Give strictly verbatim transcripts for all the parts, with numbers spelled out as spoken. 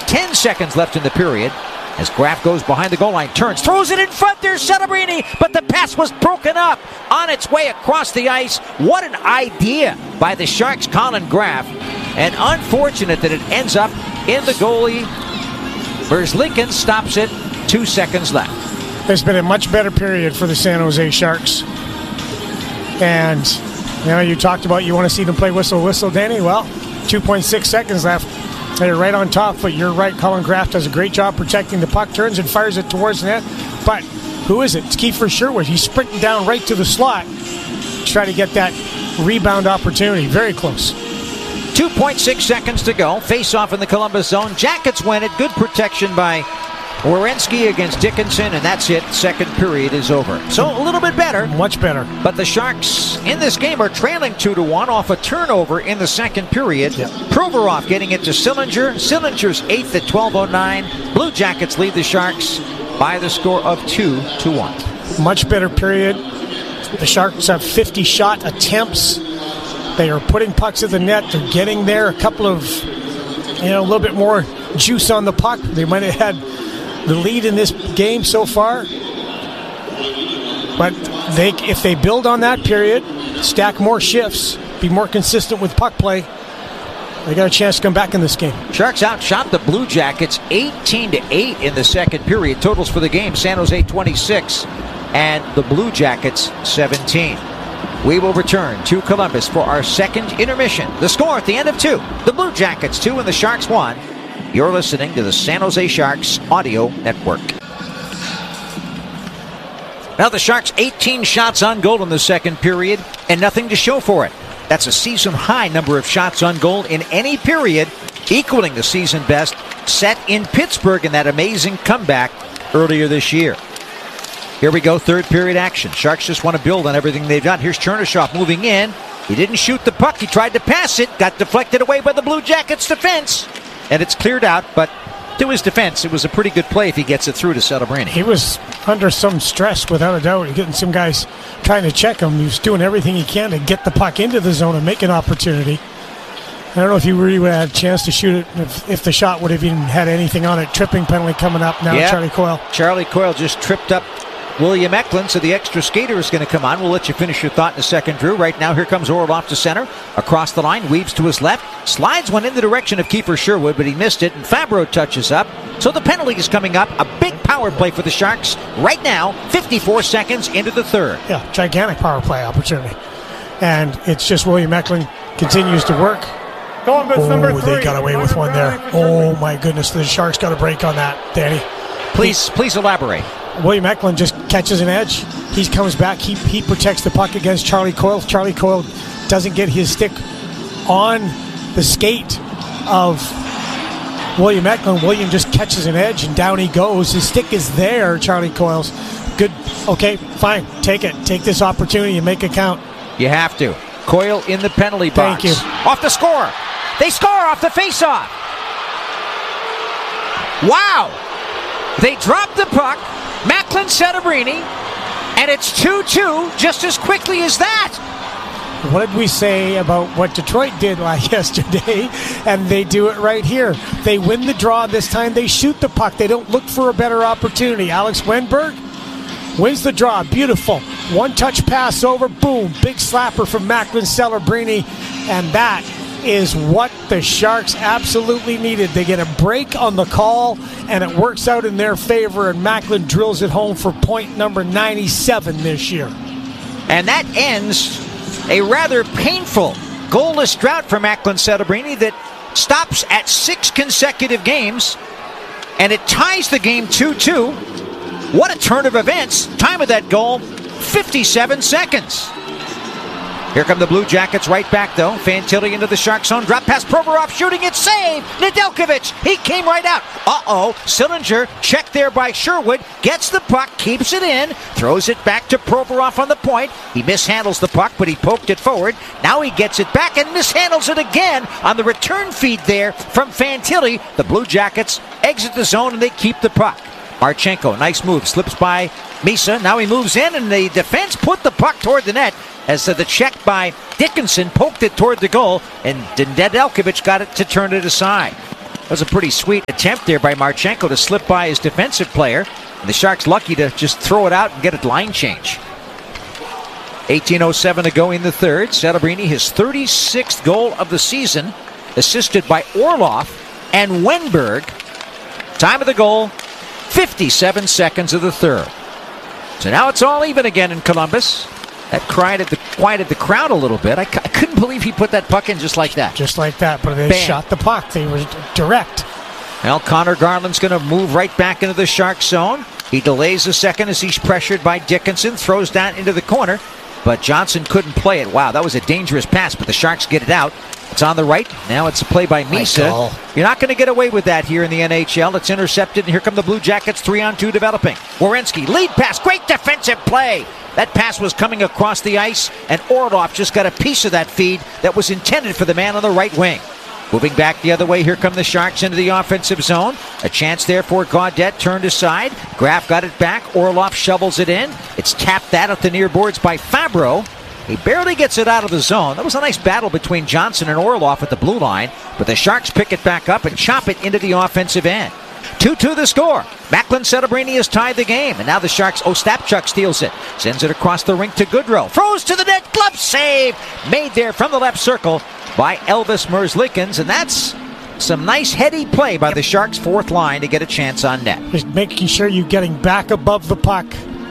ten seconds left in the period. As Graf goes behind the goal line, turns, throws it in front. There's Celebrini, but the pass was broken up on its way across the ice. What an idea by the Sharks' Colin Graf. And unfortunate that it ends up in the goalie. Verslinkin stops it. Two seconds left. There's been a much better period for the San Jose Sharks. And, you know, you talked about you want to see them play whistle-whistle, Danny. Well, two point six seconds left. They're right on top, but you're right. Colin Graf does a great job protecting the puck, turns and fires it towards the net. But who is it? It's Kiefer Sherwood. He's sprinting down right to the slot to try to get that rebound opportunity. Very close. two point six seconds to go. Face-off in the Columbus zone. Jackets win it. Good protection by Werenski against Dickinson, and that's it. Second period is over. So a little bit better. Much better. But the Sharks in this game are trailing two to one off a turnover in the second period. Yep. Provorov getting it to Sillinger. Sillinger's eighth at twelve oh nine. Blue Jackets lead the Sharks by the score of two to one. Much better period. The Sharks have fifty shot attempts. They are putting pucks at the net. They're getting there. A couple of, you know, a little bit more juice on the puck. They might have had the lead in this game so far, but they, if they build on that period, stack more shifts, be more consistent with puck play, they got a chance to come back in this game. Sharks outshot the Blue Jackets eighteen to eight in the second period. Totals for the game: San Jose twenty-six and the Blue Jackets seventeen. We will return to Columbus for our second intermission. The score at the end of two: the Blue Jackets two and the Sharks one. You're listening to the San Jose Sharks Audio Network. Now the Sharks eighteen shots on goal in the second period and nothing to show for it. That's a season high number of shots on goal in any period, equaling the season best set in Pittsburgh in that amazing comeback earlier this year. Here we go, third period action. Sharks just want to build on everything they've done. Here's Chernyshov moving in. He didn't shoot the puck. He tried to pass it. Got deflected away by the Blue Jackets defense. And it's cleared out, but to his defense, it was a pretty good play if he gets it through to Celebrini. He was under some stress, without a doubt. He's getting some guys trying to check him. He was doing everything he can to get the puck into the zone and make an opportunity. I don't know if he really would have had a chance to shoot it if, if the shot would have even had anything on it. Tripping penalty coming up now, yeah. Charlie Coyle. Charlie Coyle just tripped up William Eklund, so the extra skater is going to come on. We'll let you finish your thought in a second, Drew. Right now, here comes Orlov to center. Across the line, weaves to his left. Slides one in the direction of Kiefer Sherwood, but he missed it, and Fabro touches up. So the penalty is coming up. A big power play for the Sharks right now, fifty-four seconds into the third. Yeah, gigantic power play opportunity. And it's just William Eklund continues to work. Oh, they got away with one there. Oh, my goodness. The Sharks got a break on that, Danny. Please, please elaborate. William Eklund just catches an edge. He comes back. He, he protects the puck against Charlie Coyle. Charlie Coyle doesn't get his stick on the skate of William Eklund. William just catches an edge, and down he goes. His stick is there, Charlie Coyle's. Good. Okay, fine. Take it. Take this opportunity and make it count. You have to. Coyle in the penalty box. Thank you. Off the score. They score off the faceoff. Wow. They drop the puck. Macklin Celebrini, and it's two two just as quickly as that. What did we say about what Detroit did like yesterday? And they do it right here. They win the draw. This time they shoot the puck. They don't look for a better opportunity. Alex Wenberg wins the draw. Beautiful. One-touch pass over. Boom. Big slapper from Macklin Celebrini. And that is what the Sharks absolutely needed. They get a break on the call, and it works out in their favor, and Macklin drills it home for point number ninety-seven this year. And that ends a rather painful goalless drought for Macklin Celebrini that stops at six consecutive games, and it ties the game two two. What a turn of events. Time of that goal, fifty-seven seconds. Here come the Blue Jackets right back, though. Fantilli into the Shark zone. Drop pass, Provorov shooting it. Save! Nedeljkovic. He came right out. Uh-oh. Sillinger, checked there by Sherwood. Gets the puck, keeps it in. Throws it back to Provorov on the point. He mishandles the puck, but he poked it forward. Now he gets it back and mishandles it again on the return feed there from Fantilli. The Blue Jackets exit the zone and they keep the puck. Marchenko, nice move, slips by Misa. Now he moves in, and the defense put the puck toward the net as the check by Dickinson poked it toward the goal, and Nedeljkovic got it to turn it aside. That was a pretty sweet attempt there by Marchenko to slip by his defensive player. And the Sharks lucky to just throw it out and get a line change. eighteen oh seven to go in the third. Celebrini, his thirty-sixth goal of the season, assisted by Orlov and Wenberg. Time of the goal, fifty-seven seconds of the third. So now it's all even again in Columbus. That quieted the, quieted the crowd a little bit. I, c- I couldn't believe he put that puck in just like that. Just like that, but they Bam. shot the puck. They were direct. Well, Connor Garland's going to move right back into the Shark zone. He delays a second as he's pressured by Dickinson, throws that into the corner, but Johnson couldn't play it. Wow, that was a dangerous pass, but the Sharks get it out. It's on the right. Now it's a play by Misa. You're not going to get away with that here in the N H L. It's intercepted, and here come the Blue Jackets, three on two developing. Werenski, lead pass, great defensive play. That pass was coming across the ice, and Orlov just got a piece of that feed that was intended for the man on the right wing. Moving back the other way, here come the Sharks into the offensive zone. A chance there for Gaudette, turned aside. Graf got it back. Orlov shovels it in. It's tapped that at the near boards by Fabro. He barely gets it out of the zone. That was a nice battle between Johnson and Orlov at the blue line, but the Sharks pick it back up and chop it into the offensive end. two two the score. Macklin Celebrini has tied the game, and now the Sharks, Ostapchuk steals it. Sends it across the rink to Goodrow. Throws to the net, glove save! Made there from the left circle by Elvis Merzlikins, and that's some nice heady play by the Sharks' fourth line to get a chance on net. Just making sure you're getting back above the puck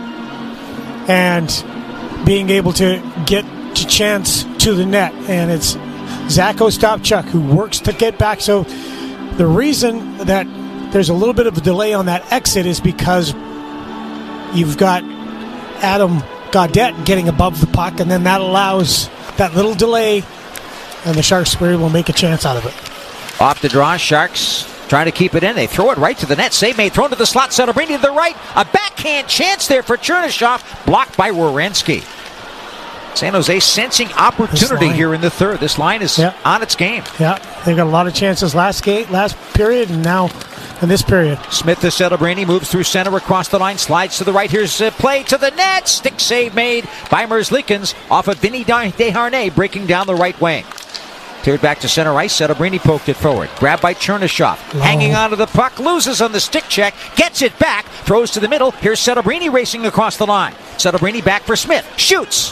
and being able to get to chance to the net. And it's Zach Ostapchuk who works to get back. So the reason that there's a little bit of a delay on that exit is because you've got Adam Gaudette getting above the puck, and then that allows that little delay, and the Sharks were able to make a chance out of it. Off the draw, Sharks trying to keep it in. They throw it right to the net. Save made, thrown to the slot. Celebrini to the right. A backhand chance there for Chernyshov, blocked by Werenski. San Jose sensing opportunity here in the third. This line is yeah. on its game. Yeah, they got a lot of chances last game, last period, and now in this period. Smith to Celebrini, moves through center across the line, slides to the right. Here's a play to the net. Stick save made by Merzlikins off of Vinny Desharnais, breaking down the right wing. Cleared back to center ice. Celebrini poked it forward. Grabbed by Chernyshov. Long. Hanging onto the puck. Loses on the stick check. Gets it back. Throws to the middle. Here's Celebrini racing across the line. Celebrini back for Smith. Shoots.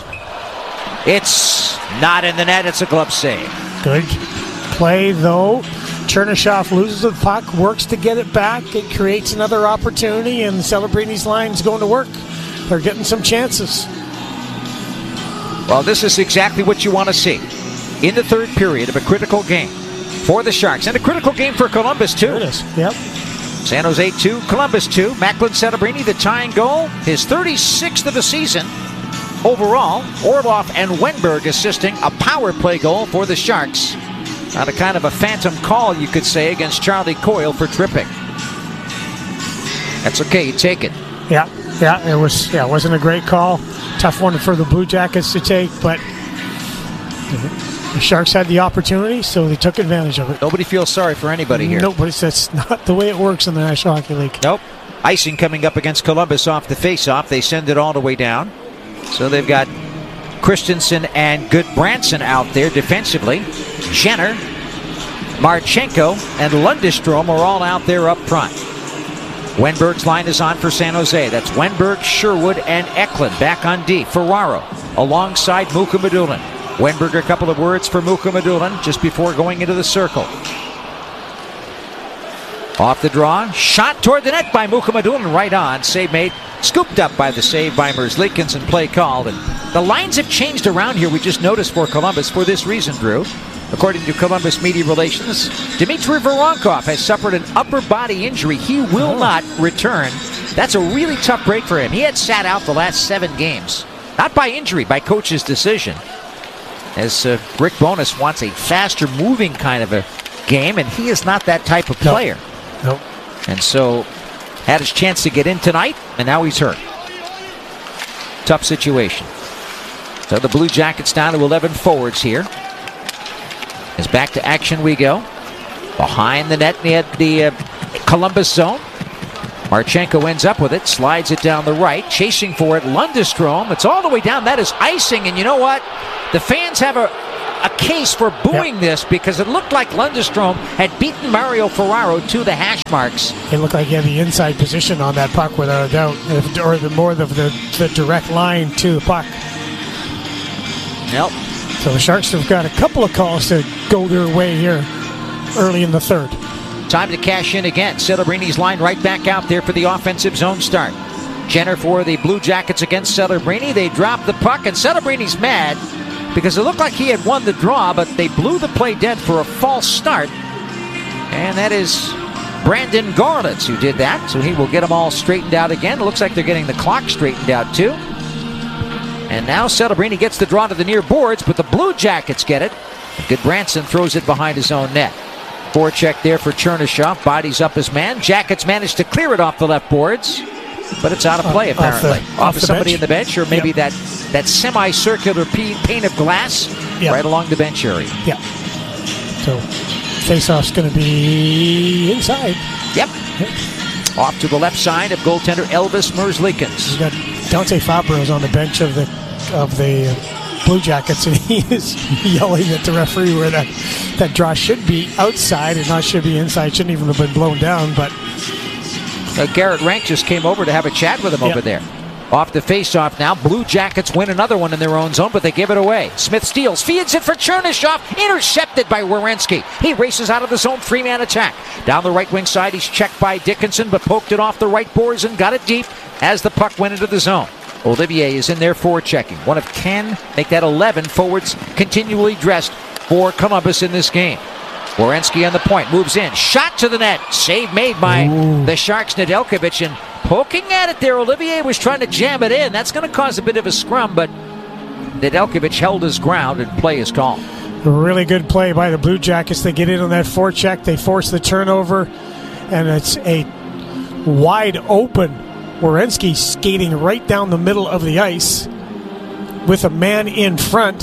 It's not in the net. It's a glove save. Good play, though. Chernyshov loses the puck. Works to get it back. It creates another opportunity, and Celebrini's line's going to work. They're getting some chances. Well, this is exactly what you want to see in the third period of a critical game for the Sharks, and a critical game for Columbus too. There it is. Yep. San Jose two, Columbus two. Macklin Celebrini, the tying goal, his thirty-sixth of the season overall. Orlov and Wenberg assisting, a power play goal for the Sharks. On a kind of a phantom call, you could say, against Charlie Coyle for tripping. That's okay, you take it. Yeah, yeah, it was. Yeah, it wasn't a great call. Tough one for the Blue Jackets to take, but the Sharks had the opportunity, so they took advantage of it. Nobody feels sorry for anybody here. Nobody. That's not the way it works in the National Hockey League. Nope. Icing coming up against Columbus off the face-off. They send it all the way down. So they've got Christensen and Goodbranson out there defensively. Jenner, Marchenko, and Lundestrom are all out there up front. Wenberg's line is on for San Jose. That's Wenberg, Sherwood, and Eklund back on D. Ferraro alongside Mukhamadullin. Wenberg, a couple of words for Mukhamadullin just before going into the circle. Off the draw, shot toward the net by Mukhamadullin, right on. Save made, scooped up by the save by Merzlikins, and play called. And the lines have changed around here, we just noticed, for Columbus for this reason, Drew. According to Columbus Media Relations, Dmitry Voronkov has suffered an upper body injury. He will oh. not return. That's a really tough break for him. He had sat out the last seven games. Not by injury, by coach's decision. As uh, Rick Bowness wants a faster moving kind of a game, and he is not that type of player. Nope. Nope. And so had his chance to get in tonight, and now he's hurt. Tough situation. So the Blue Jackets down to eleven forwards here. As back to action we go. Behind the net near the uh, Columbus zone. Marchenko ends up with it, slides it down the right, chasing for it, Lundestrom. It's all the way down. That is icing, and you know what? The fans have a, a case for booing yep. this because it looked like Lundestrom had beaten Mario Ferraro to the hash marks. It looked like he had the inside position on that puck without a doubt, or the more of the, the direct line to the puck. Yep. So the Sharks have got a couple of calls to go their way here early in the third. Time to cash in again. Celebrini's line right back out there for the offensive zone start. Jenner for the Blue Jackets against Celebrini. They drop the puck, and Celebrini's mad because it looked like he had won the draw, but they blew the play dead for a false start. And that is Brandon Garlitz who did that, so he will get them all straightened out again. It looks like they're getting the clock straightened out too. And now Celebrini gets the draw to the near boards, but the Blue Jackets get it. Goodbranson throws it behind his own net. Forecheck there for Chernyshov. Bodies up his man. Jackets managed to clear it off the left boards, but it's out of play apparently. Off, the, off, off of somebody bench. in the bench, or maybe yep. that, that semicircular pane of glass yep. right along the bench area. Yeah. So faceoff's going to be inside. Yep. yep. Off to the left side of goaltender Elvis Merzlikins. We've got Dante Fabro's on the bench of the of the uh, Blue Jackets, and he is yelling at the referee where that, that draw should be outside and not should be inside. Shouldn't even have been blown down, but uh, Garrett Rank just came over to have a chat with him yep. over there. Off the face-off now. Blue Jackets win another one in their own zone, but they give it away. Smith steals, feeds it for Chernyshov, intercepted by Werenski. He races out of the zone, three-man attack. Down the right wing side, he's checked by Dickinson, but poked it off the right boards and got it deep as the puck went into the zone. Olivier is in there forechecking. One of ten, make that eleven forwards continually dressed for Columbus in this game. Werenski on the point, moves in, shot to the net, save made by Ooh. the Sharks, Nedeljkovic, and poking at it there. Olivier was trying to jam it in. That's going to cause a bit of a scrum, but Nedeljkovic held his ground and play is called. A really good play by the Blue Jackets. They get in on that forecheck, they force the turnover, and it's a wide open Werenski skating right down the middle of the ice with a man in front.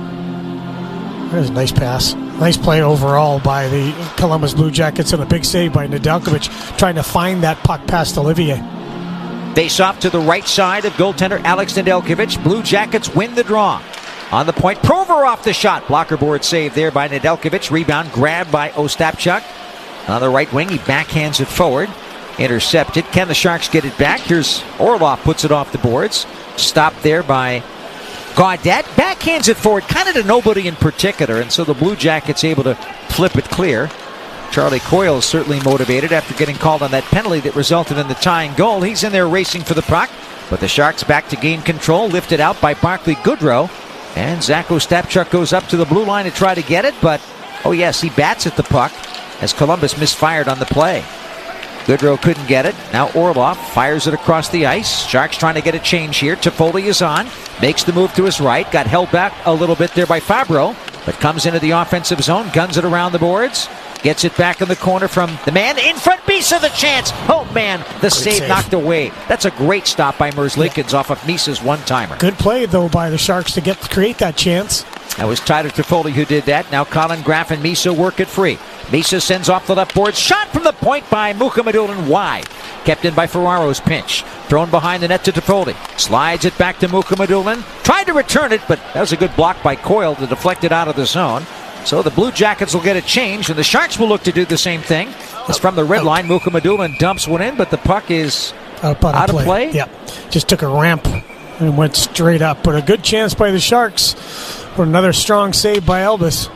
There's a nice pass. Nice play overall by the Columbus Blue Jackets, and a big save by Nedeljkovic trying to find that puck past Olivier. Face off to the right side of goaltender Alex Nedeljkovic. Blue Jackets win the draw. On the point, Prover off the shot. Blocker board save there by Nedeljkovic. Rebound grabbed by Ostapchuk. On the right wing, he backhands it forward. Intercepted. Can the Sharks get it back? Here's Orlov, puts it off the boards. Stopped there by Gaudet. Backhands it forward, kind of to nobody in particular, and so the Blue Jackets able to flip it clear. Charlie Coyle is certainly motivated after getting called on that penalty that resulted in the tying goal. He's in there racing for the puck, but the Sharks back to gain control, lifted out by Barclay Goodrow, and Zach Ostapchuk goes up to the blue line to try to get it, but oh yes, he bats at the puck as Columbus misfired on the play. Goodrow couldn't get it. Now Orlov fires it across the ice. Sharks trying to get a change here. Toffoli is on. Makes the move to his right. Got held back a little bit there by Fabro, but comes into the offensive zone. Guns it around the boards. Gets it back in the corner from the man in front. Misa the chance. Oh man, the save, save knocked away. That's a great stop by Merzlikins yeah. off of Misa's one-timer. Good play though by the Sharks to get create that chance. That was Tyler Toffoli who did that. Now Colin Graff and Misa work it free. Misa sends off the left board. Shot from the point by Mukhamadullin wide. Kept in by Ferraro's pinch. Thrown behind the net to Toffoli. Slides it back to Mukhamadullin. Tried to return it, but that was a good block by Coyle to deflect it out of the zone. So the Blue Jackets will get a change, and the Sharks will look to do the same thing. It's from the red line. Mukhamadullin dumps one in, but the puck is out, out of play. play. Yeah, just took a ramp and went straight up. But a good chance by the Sharks for another strong save by Elvis.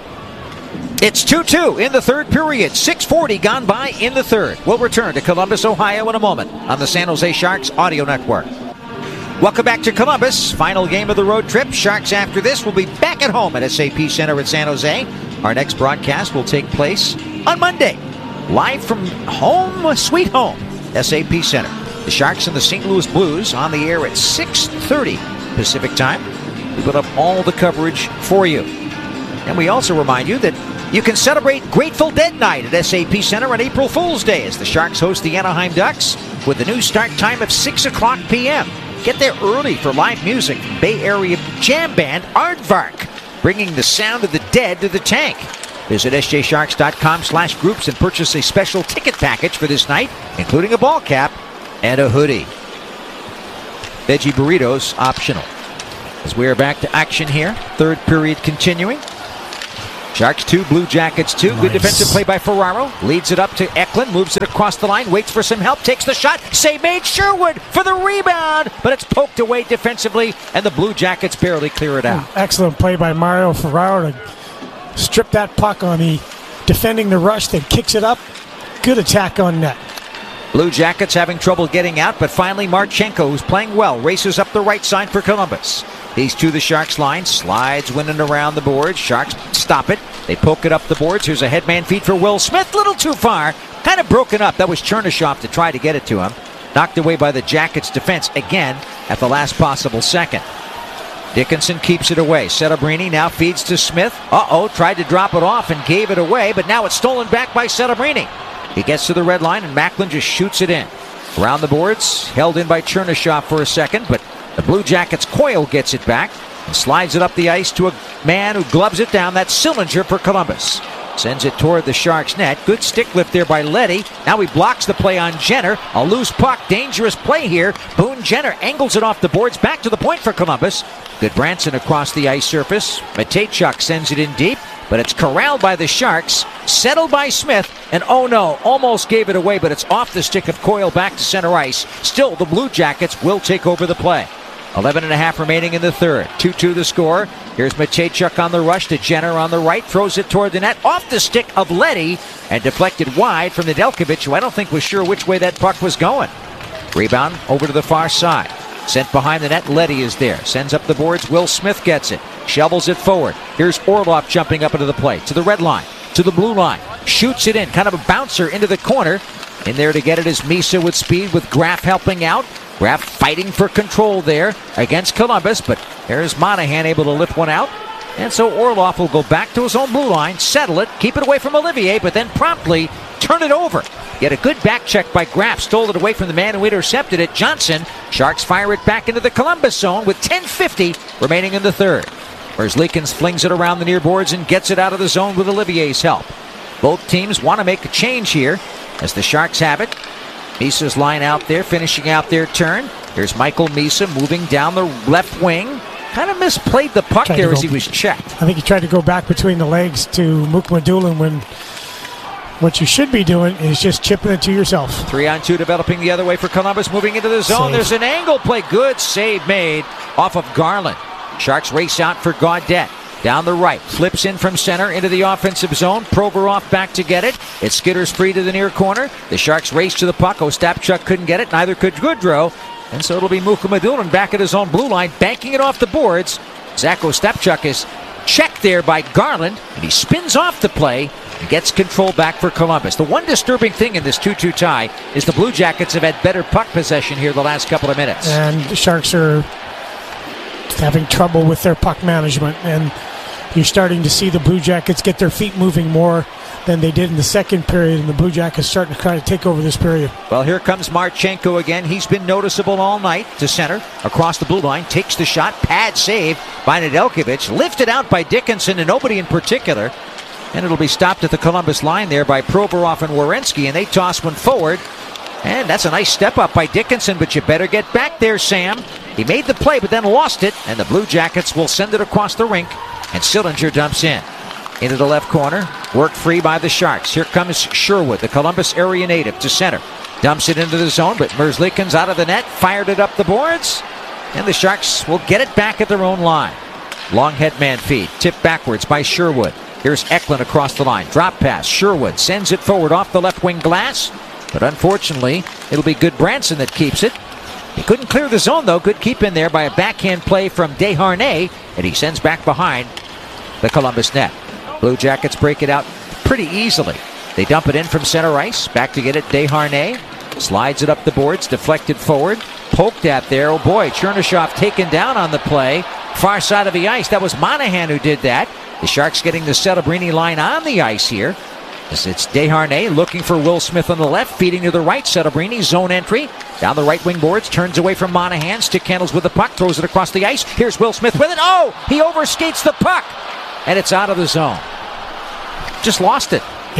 It's two two in the third period. six forty gone by in the third. We'll return to Columbus, Ohio in a moment on the San Jose Sharks Audio Network. Welcome back to Columbus. Final game of the road trip. Sharks after this will be back at home at S A P Center in San Jose. Our next broadcast will take place on Monday. Live from home, sweet home, S A P Center. The Sharks and the Saint Louis Blues on the air at six thirty Pacific time. We put up all the coverage for you. And we also remind you that you can celebrate Grateful Dead Night at S A P Center on April Fool's Day as the Sharks host the Anaheim Ducks with the new start time of six o'clock p.m. Get there early for live music from Bay Area jam band Aardvark, bringing the sound of the dead to the tank. Visit S J Sharks dot com slash groups and purchase a special ticket package for this night, including a ball cap and a hoodie. Veggie burritos optional. As we are back to action here, third period continuing. Sharks two, Blue Jackets two. Nice. Good defensive play by Ferraro. Leads it up to Eklund. Moves it across the line. Waits for some help. Takes the shot. Save made. Sherwood for the rebound. But it's poked away defensively. And the Blue Jackets barely clear it out. Excellent play by Mario Ferraro to strip that puck on the defending the rush. Then kicks it up. Good attack on net. Blue Jackets having trouble getting out. But finally Marchenko, who's playing well, races up the right side for Columbus. He's to the Sharks line. Slides winning around the boards. Sharks stop it. They poke it up the boards. Here's a headman feed for Will Smith. Little too far. Kind of broken up. That was Chernyshov to try to get it to him. Knocked away by the Jackets defense again at the last possible second. Dickinson keeps it away. Setebrini now feeds to Smith. Uh-oh, tried to drop it off and gave it away, but now it's stolen back by Setebrini. He gets to the red line and Macklin just shoots it in. Around the boards, held in by Chernyshov for a second, but the Blue Jackets' Coyle gets it back and slides it up the ice to a man who gloves it down. That's Sillinger for Columbus. Sends it toward the Sharks' net. Good stick lift there by Leddy. Now he blocks the play on Jenner. A loose puck. Dangerous play here. Boone Jenner angles it off the boards. Back to the point for Columbus. Good Branson across the ice surface. Matejchuk sends it in deep, but it's corralled by the Sharks. Settled by Smith. And oh no, almost gave it away, but it's off the stick of Coyle back to center ice. Still, the Blue Jackets will take over the play. eleven and a half remaining in the third. two two the score. Here's Matejchuk on the rush to Jenner on the right. Throws it toward the net. Off the stick of Leddy and deflected wide from Nedeljkovic, who I don't think was sure which way that puck was going. Rebound over to the far side. Sent behind the net. Leddy is there. Sends up the boards. Will Smith gets it. Shovels it forward. Here's Orlov jumping up into the plate. To the red line. To the blue line. Shoots it in. Kind of a bouncer into the corner. In there to get it is Misa with speed with Graf helping out. Graf fighting for control there against Columbus, but there's Monahan able to lift one out. And so Orlov will go back to his own blue line, settle it, keep it away from Olivier, but then promptly turn it over. Get a good back check by Graf, stole it away from the man who intercepted it, Johnson. Sharks fire it back into the Columbus zone with ten fifty remaining in the third. Whereas Leakins flings it around the near boards and gets it out of the zone with Olivier's help. Both teams want to make a change here as the Sharks have it. Misa's line out there, finishing out their turn. Here's Michael Misa moving down the left wing. Kind of misplayed the puck Tried there go, as he was checked. I think he tried to go back between the legs to Mukhamadullin when what you should be doing is just chipping it to yourself. Three on two developing the other way for Columbus, moving into the zone. Save. There's an angle play. Good save made off of Garland. Sharks race out for Gaudette. Down the right, flips in from center into the offensive zone. Provorov back to get it. It skitters free to the near corner. The Sharks race to the puck. Ostapchuk couldn't get it, neither could Goodrow. And so it'll be Mukhamadullin back at his own blue line, banking it off the boards. Zach Ostapchuk is checked there by Garland, and he spins off the play and gets control back for Columbus. The one disturbing thing in this two two tie is the Blue Jackets have had better puck possession here the last couple of minutes. And the Sharks are having trouble with their puck management, and you're starting to see the Blue Jackets get their feet moving more than they did in the second period, and the Blue Jackets starting to kind of take over this period. Well, here comes Marchenko again. He's been noticeable all night to center, across the blue line, takes the shot, pad save by Nedeljkovic, lifted out by Dickinson and nobody in particular, and it'll be stopped at the Columbus line there by Provorov and Werenski, and they toss one forward, and that's a nice step up by Dickinson, but you better get back there, Sam. He made the play, but then lost it, and the Blue Jackets will send it across the rink. And Sillinger dumps in. Into the left corner. Worked free by the Sharks. Here comes Sherwood, the Columbus area native, to center. Dumps it into the zone, but Merzlikins out of the net. Fired it up the boards. And the Sharks will get it back at their own line. Long headman feed. Tipped backwards by Sherwood. Here's Eklund across the line. Drop pass. Sherwood sends it forward off the left wing glass. But unfortunately, it'll be good Branson that keeps it. He couldn't clear the zone, though. Good keep in there by a backhand play from Desharnais. And he sends back behind the Columbus net. Blue Jackets break it out pretty easily. They dump it in from center ice. Back to get it, Desharnais. Slides it up the boards, deflected forward. Poked at there. Oh boy, Chernyshov taken down on the play. Far side of the ice. That was Monahan who did that. The Sharks getting the Setebrini line on the ice here. It's Desharnais looking for Will Smith on the left, feeding to the right. Setebrini, zone entry. Down the right wing boards, turns away from Monahan. Stick handles with the puck, throws it across the ice. Here's Will Smith with it. Oh, he overskates the puck. And it's out of the zone. Just lost it. Yeah.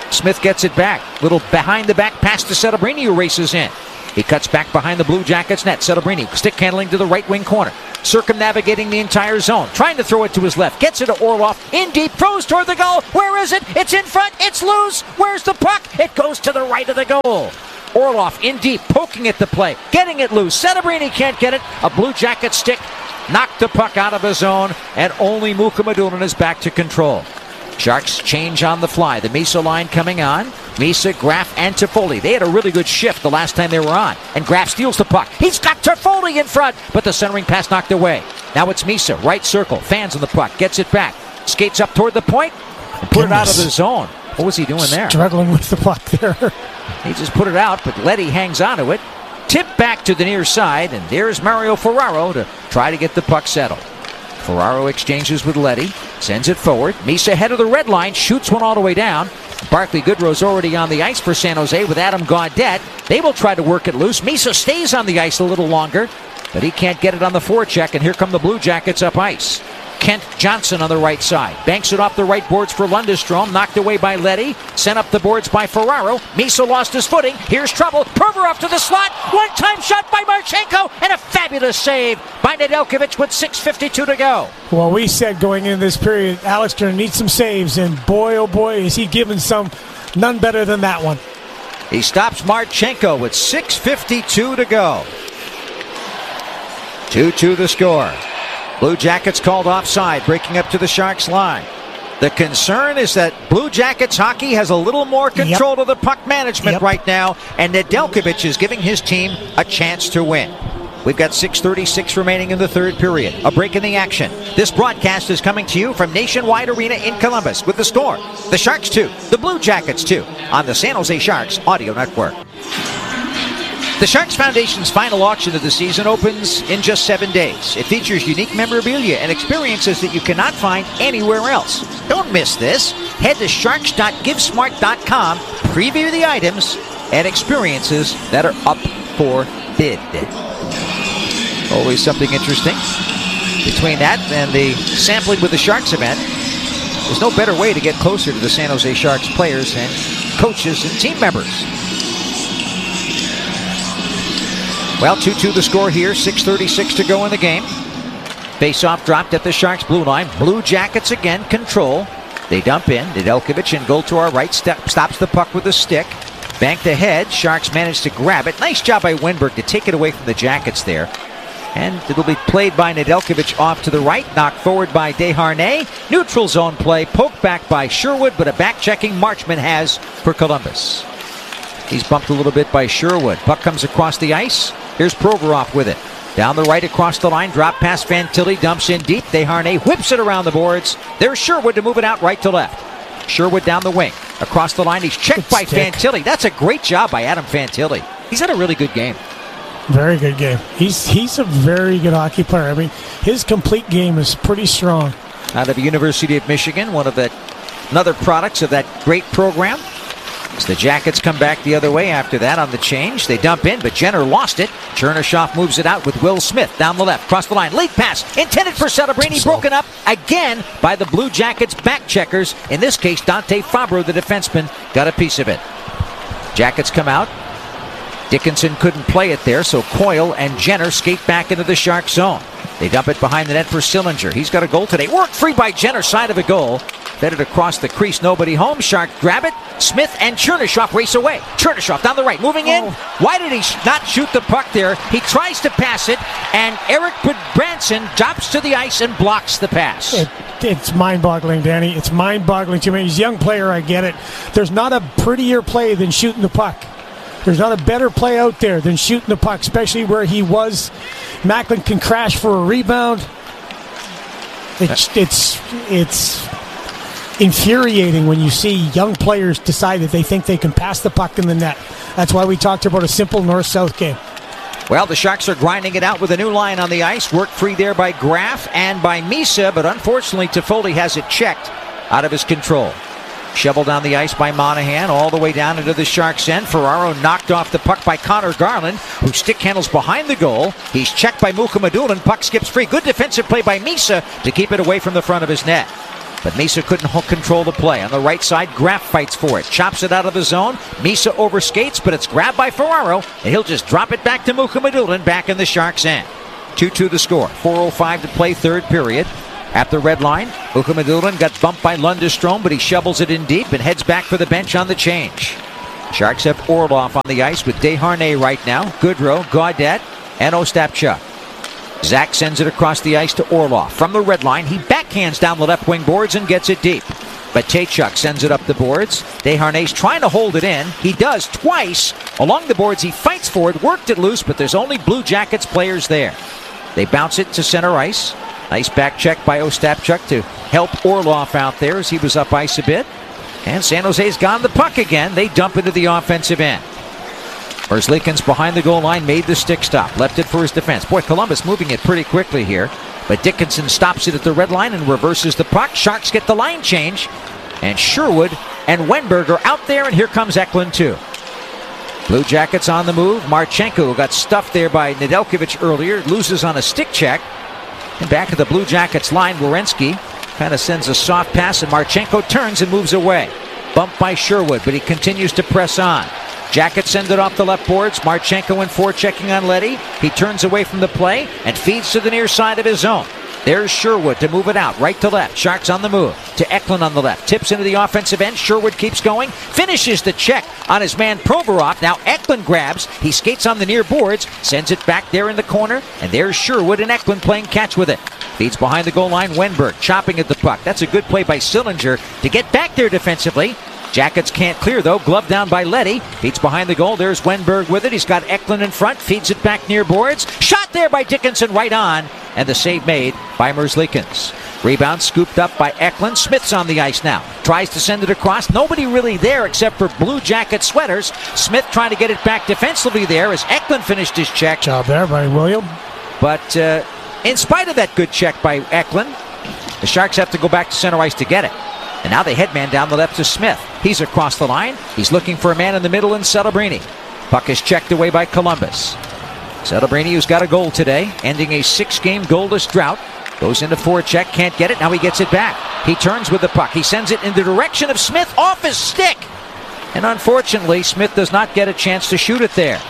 Smith gets it back. Little behind-the-back pass to Celebrini, who races in. He cuts back behind the Blue Jackets net. Celebrini stick handling to the right wing corner. Circumnavigating the entire zone. Trying to throw it to his left. Gets it to Orlov. In deep. Throws toward the goal. Where is it? It's in front. It's loose. Where's the puck? It goes to the right of the goal. Orlov in deep. Poking at the play. Getting it loose. Celebrini can't get it. A Blue Jacket stick knocked the puck out of the zone. And only Mukhamadullin is back to control. Sharks change on the fly. The Misa line coming on. Misa, Graf, and Toffoli. They had a really good shift the last time they were on. And Graf steals the puck. He's got Toffoli in front, but the centering pass knocked away. Now it's Misa, right circle. Fans on the puck. Gets it back. Skates up toward the point. And put Goodness. it out of the zone. What was he doing there? Struggling with the puck there. He just put it out, but Leddy hangs onto it. Tip back to the near side, and there's Mario Ferraro to try to get the puck settled. Ferraro exchanges with Leddy, sends it forward. Misa head of the red line, shoots one all the way down. Barclay Goodrow's already on the ice for San Jose with Adam Gaudette. They will try to work it loose. Misa stays on the ice a little longer, but he can't get it on the forecheck, and here come the Blue Jackets up ice. Kent Johnson on the right side. Banks it off the right boards for Lundestrom. Knocked away by Leddy. Sent up the boards by Ferraro. Misa lost his footing. Here's trouble. Provorov to the slot. One-time shot by Marchenko. And a fabulous save by Nedeljkovic with six fifty-two to go. Well, we said going into this period, Alex going to need some saves. And boy, oh boy, is he given some. None better than that one. He stops Marchenko with six fifty-two to go. two two the score. Blue Jackets called offside, breaking up to the Sharks line. The concern is that Blue Jackets hockey has a little more control yep. of the puck management yep. right now, and Nedeljkovic is giving his team a chance to win. We've got six thirty-six remaining in the third period. A break in the action. This broadcast is coming to you from Nationwide Arena in Columbus with the score. The Sharks two, the Blue Jackets two, on the San Jose Sharks Audio Network. The Sharks Foundation's final auction of the season opens in just seven days. It features unique memorabilia and experiences that you cannot find anywhere else. Don't miss this. Head to sharks dot givesmart dot com, preview the items and experiences that are up for bid. Always something interesting. Between that and the Sampling with the Sharks event, there's no better way to get closer to the San Jose Sharks players and coaches and team members. Well, two two the score here, six thirty-six to go in the game. Face-off dropped at the Sharks blue line. Blue Jackets again control. They dump in. Nedeljkovic in goal to our right. Step, stops the puck with a stick. Banked ahead. Sharks managed to grab it. Nice job by Wenberg to take it away from the Jackets there. And it'll be played by Nedeljkovic off to the right. Knocked forward by Desharnais. Neutral zone play. Poked back by Sherwood, but a back-checking Marchman has for Columbus. He's bumped a little bit by Sherwood. Puck comes across the ice. Here's Provorov with it. Down the right across the line. Drop past Fantilli. Dumps in deep. Desharnais whips it around the boards. There's Sherwood to move it out right to left. Sherwood down the wing. Across the line. He's checked by Fantilli. That's a great job by Adam Fantilli. He's had a really good game. Very good game. He's he's a very good hockey player. I mean, his complete game is pretty strong. Out of the University of Michigan, one of the another products of that great program. As the Jackets come back the other way after that on the change. They dump in, but Jenner lost it. Chernishoff moves it out with Will Smith down the left. Cross the line. Lead pass. Intended for Celebrini. Broken up again by the Blue Jackets back checkers. In this case, Dante Fabro, the defenseman, got a piece of it. Jackets come out. Dickinson couldn't play it there, so Coyle and Jenner skate back into the Shark zone. They dump it behind the net for Sillinger. He's got a goal today. Worked free by Jenner, side of a goal. Fed it across the crease, nobody home. Shark grab it. Smith and Chernishoff race away. Chernishoff down the right, moving in. Oh. Why did he not shoot the puck there? He tries to pass it, and Eric Branson drops to the ice and blocks the pass. It, it's mind-boggling, Danny. It's mind-boggling to me. He's a young player, I get it. There's not a prettier play than shooting the puck. There's not a better play out there than shooting the puck, especially where he was. Macklin can crash for a rebound. It's it's it's infuriating when you see young players decide that they think they can pass the puck in the net. That's why we talked about a simple north-south game. Well, the Sharks are grinding it out with a new line on the ice. Worked free there by Graf and by Misa, but unfortunately Toffoli has it checked out of his control. Shoveled down the ice by Monahan, all the way down into the Sharks' end. Ferraro knocked off the puck by Connor Garland, who stick handles behind the goal. He's checked by Mukhamadullin. Puck skips free. Good defensive play by Misa to keep it away from the front of his net. But Misa couldn't ho- control the play. On the right side, Graff fights for it. Chops it out of the zone. Misa overskates, but it's grabbed by Ferraro. And he'll just drop it back to Mukhamadullin back in the Sharks' end. two two the score. four oh five to play third period. At the red line, Mukhamadullin got bumped by Lundestrom, but he shovels it in deep and heads back for the bench on the change. Sharks have Orlov on the ice with Desharnais right now, Goodrow, Gaudette, and Ostapchuk. Zach sends it across the ice to Orlov. From the red line, he backhands down the left wing boards and gets it deep. But Taychuk sends it up the boards. Desharnais trying to hold it in. He does twice. Along the boards, he fights for it, worked it loose, but there's only Blue Jackets players there. They bounce it to center ice. Nice back check by Ostapchuk to help Orlov out there as he was up ice a bit. And San Jose's got the puck again. They dump into the offensive end. Merzlikins behind the goal line made the stick stop. Left it for his defense. Boy, Columbus moving it pretty quickly here. But Dickinson stops it at the red line and reverses the puck. Sharks get the line change. And Sherwood and Wenberg are out there, and here comes Eklund too. Blue Jackets on the move. Marchenko got stuffed there by Nedeljkovic earlier. Loses on a stick check. And back at the Blue Jackets line, Werenski kind of sends a soft pass, and Marchenko turns and moves away. Bumped by Sherwood, but he continues to press on. Jackets send it off the left boards. Marchenko in forechecking on Leddy. He turns away from the play and feeds to the near side of his zone. There's Sherwood to move it out, right to left. Sharks on the move. To Eklund on the left. Tips into the offensive end. Sherwood keeps going. Finishes the check on his man Provorov. Now Eklund grabs. He skates on the near boards. Sends it back there in the corner. And there's Sherwood and Eklund playing catch with it. Feeds behind the goal line. Wenberg chopping at the puck. That's a good play by Sillinger to get back there defensively. Jackets can't clear, though. Glove down by Leddy. Feeds behind the goal. There's Wenberg with it. He's got Eklund in front. Feeds it back near boards. Shot there by Dickinson right on. And the save made by Merzlikins. Rebound scooped up by Eklund. Smith's on the ice now. Tries to send it across. Nobody really there except for Blue Jacket sweaters. Smith trying to get it back defensively there as Eklund finished his check. Job there by William. But uh, in spite of that good check by Eklund, the Sharks have to go back to center ice to get it. And now they headman down the left to Smith. He's across the line. He's looking for a man in the middle in Celebrini. Puck is checked away by Columbus. Celebrini, who's got a goal today, ending a six-game goalless drought. Goes into forecheck, can't get it. Now he gets it back. He turns with the puck. He sends it in the direction of Smith off his stick. And unfortunately, Smith does not get a chance to shoot it there.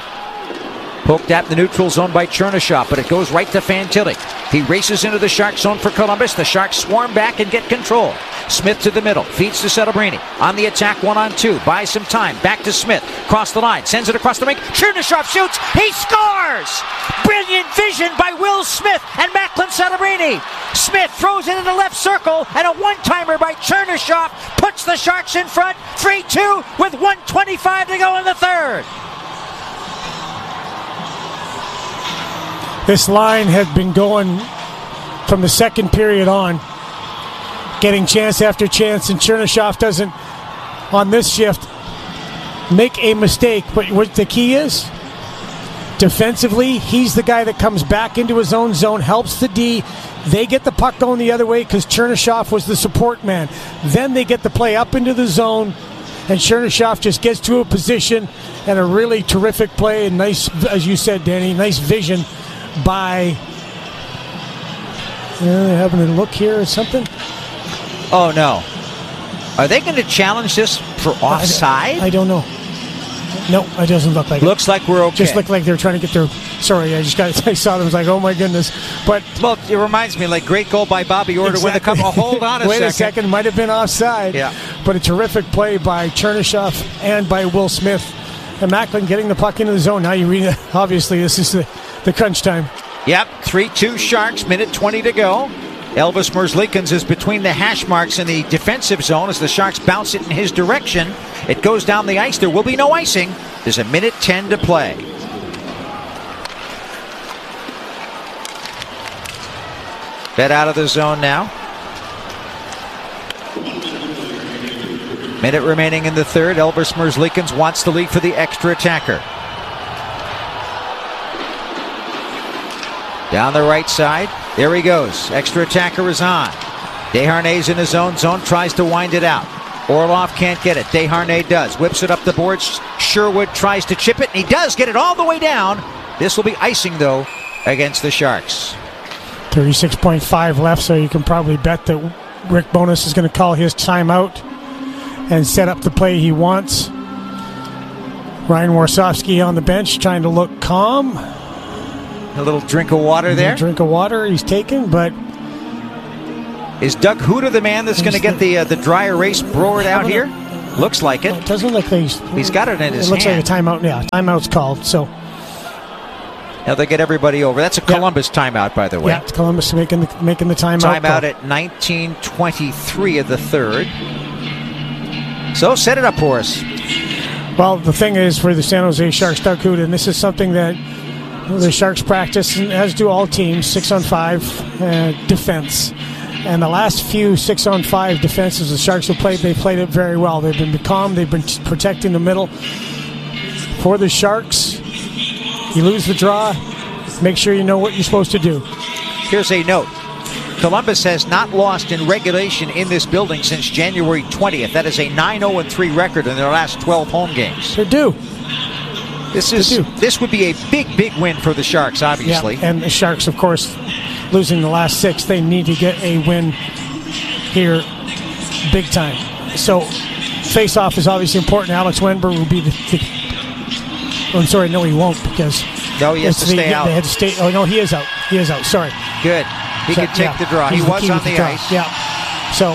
Poked at the neutral zone by Chernyshov, but it goes right to Fantilli. He races into the Shark zone for Columbus. The Sharks swarm back and get control. Smith to the middle, feeds to Celebrini. On the attack, one on two. Buys some time. Back to Smith. Cross the line. Sends it across the rink. Chernyshov shoots. He scores! Brilliant vision by Will Smith and Macklin Celebrini. Smith throws it in the left circle, and a one-timer by Chernyshov puts the Sharks in front. three two with one twenty-five to go in the third. This line had been going from the second period on, getting chance after chance, and Chernyshov doesn't, on this shift, make a mistake. But what the key is, defensively, he's the guy that comes back into his own zone, helps the D. They get the puck going the other way because Chernyshov was the support man. Then they get the play up into the zone, and Chernyshov just gets to a position, and a really terrific play, and nice, as you said, Danny, nice vision by, you know, they're having a look here or something. Oh no, are they going to challenge this for offside? I, I don't know. No, it doesn't look like looks it. like we're okay. Just look like they're trying to get their, sorry, I just got, I saw them, I was like, oh my goodness. But well, it reminds me, like, great goal by Bobby Orr to win the cup. Oh, hold on a Wait second. a second, might have been offside. Yeah. But a terrific play by Chernyshov and by Will Smith. And Macklin getting the puck into the zone. Now you read it. Obviously, this is the, the crunch time. Yep, three two Sharks, minute twenty to go. Elvis Merzlikins is between the hash marks in the defensive zone as the Sharks bounce it in his direction. It goes down the ice. There will be no icing. There's a minute ten to play. Bet out of the zone now. Minute remaining in the third. Elvis Merzlikins wants the lead for the extra attacker. Down the right side. There he goes. Extra attacker is on. Desharnais in his own zone. Tries to wind it out. Orlov can't get it. Desharnais does. Whips it up the boards. Sherwood tries to chip it, and he does get it all the way down. This will be icing, though, against the Sharks. thirty-six point five left, so you can probably bet that Rick Bowness is going to call his timeout and set up the play he wants. Ryan Warsofsky on the bench trying to look calm. A little drink of water there. A drink of water he's taking, but... Is Doug Hooter the man that's going to get the uh, the dry erase Broard out here? Looks like it. It doesn't look like he's... He's got it in his hand. It looks hand. like a timeout. Yeah, timeout's called, so... Now they get everybody over. That's a Columbus yeah. timeout, by the way. Yeah, it's Columbus making the, making the timeout. Timeout at nineteen twenty-three of the third. So set it up for us. Well, the thing is, for the San Jose Sharks, Doug Hooter, and this is something that the Sharks practice, as do all teams, six-on-five uh, defense. And the last few six-on-five defenses the Sharks have played, they played it very well. They've been calm. They've been protecting the middle. For the Sharks, you lose the draw, make sure you know what you're supposed to do. Here's a note. Columbus has not lost in regulation in this building since January twentieth. That is a nine oh three record in their last twelve home games. They're due. This is They're due. This would be a big, big win for the Sharks, obviously. Yeah, and the Sharks, of course, losing the last six, they need to get a win here big time. So face-off is obviously important. Alex Wenberg will be the... the oh, I'm sorry, no, he won't, because... No, he has to the, stay out. They had to stay... Oh, no, he is out. He is out, sorry. Good. He so, could take yeah, the draw. He the was on the, the ice. Yeah. So...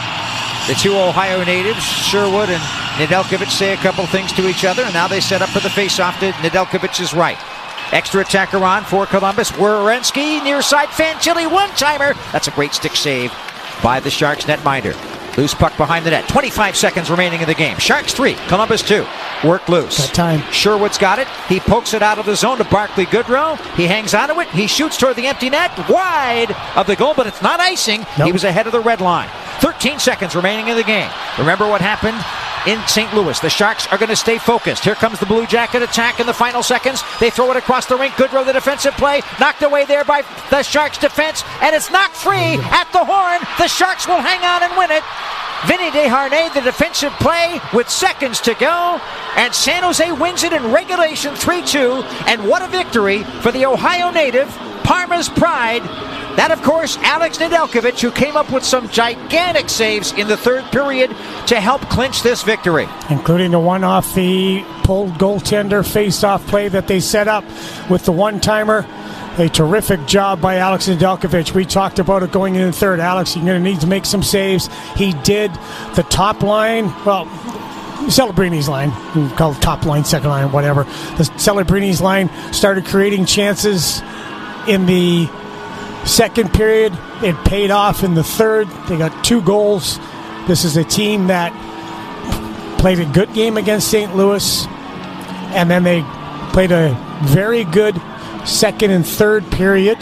The two Ohio natives, Sherwood and Nedeljkovic, say a couple things to each other, and now they set up for the face-off to Nedeljkovic's right. Extra attacker on for Columbus. Werenski, near side, Fantilli, one-timer. That's a great stick save by the Sharks netminder. Loose puck behind the net. twenty-five seconds remaining in the game. Sharks three, Columbus two. Worked loose. That time. Sherwood's got it. He pokes it out of the zone to Barclay Goodrow. He hangs onto it. He shoots toward the empty net. Wide of the goal, but it's not icing. Nope. He was ahead of the red line. thirteen seconds remaining in the game. Remember what happened in Saint Louis. The Sharks are going to stay focused. Here comes the Blue Jacket attack in the final seconds. They throw it across the rink. Goodrow, the defensive play, knocked away there by the Sharks defense, and it's knocked free at the horn. The Sharks will hang on and win it. Vinny Desharnais, the defensive play with seconds to go, and San Jose wins it in regulation three two, and what a victory for the Ohio native, Parma's pride. That, of course, Alex Nedeljkovic, who came up with some gigantic saves in the third period to help clinch this victory. Including the one off the pulled goaltender face-off play that they set up with the one-timer. A terrific job by Alex Nedeljkovic. We talked about it going in the third. Alex, you're going to need to make some saves. He did. The top line, well, Celebrini's line, we call it top line, second line, whatever. The Celebrini's line started creating chances in the second period. It paid off in the third. They got two goals. This is a team that played a good game against Saint Louis, and then they played a very good second and third period.